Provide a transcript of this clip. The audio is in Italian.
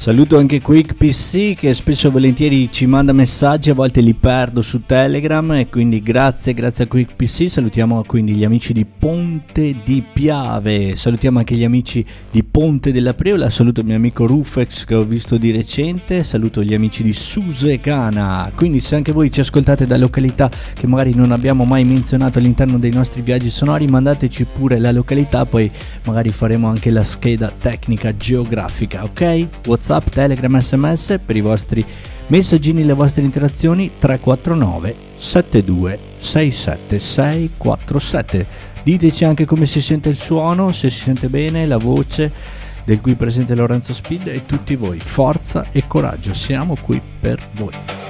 Saluto anche Quick PC che spesso e volentieri ci manda messaggi, a volte li perdo su Telegram e quindi grazie a Quick PC. Salutiamo quindi gli amici di Ponte di Piave, salutiamo anche gli amici di Ponte della Preola, saluto il mio amico Rufex che ho visto di recente, saluto gli amici di Susegana. Quindi se anche voi ci ascoltate da località che magari non abbiamo mai menzionato all'interno dei nostri viaggi sonori, mandateci pure la località, poi magari faremo anche la scheda tecnica geografica, ok? WhatsApp, Telegram, SMS per i vostri messaggini, le vostre interazioni 349 72 67 647. Diteci anche come si sente il suono, se si sente bene la voce del qui presente Lorenzo Speed, e tutti voi forza e coraggio, siamo qui per voi.